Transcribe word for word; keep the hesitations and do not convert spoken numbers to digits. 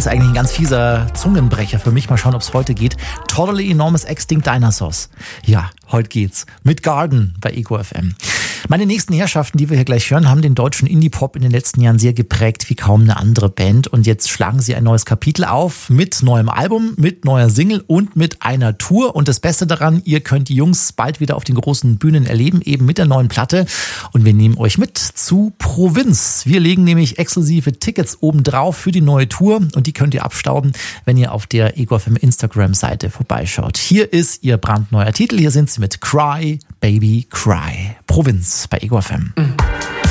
ist eigentlich ein ganz fieser Zungenbrecher für mich. Mal schauen, ob es heute geht. Totally Enormous Extinct Dinosaurs. Ja, heute geht's. Mit Garden bei Ego F M. Meine nächsten Herrschaften, die wir hier gleich hören, haben den deutschen Indie-Pop in den letzten Jahren sehr geprägt wie kaum eine andere Band. Und jetzt schlagen sie ein neues Kapitel auf mit neuem Album, mit neuer Single und mit einer Tour. Und das Beste daran, ihr könnt die Jungs bald wieder auf den großen Bühnen erleben, eben mit der neuen Platte. Und wir nehmen euch mit zu Provinz. Wir legen nämlich exklusive Tickets obendrauf für die neue Tour. Und die könnt ihr abstauben, wenn ihr auf der Ego F M Instagram-Seite vorbeischaut. Hier ist ihr brandneuer Titel. Hier sind sie mit Cry, Baby, Cry. Provinz bei Ego F M. Mhm.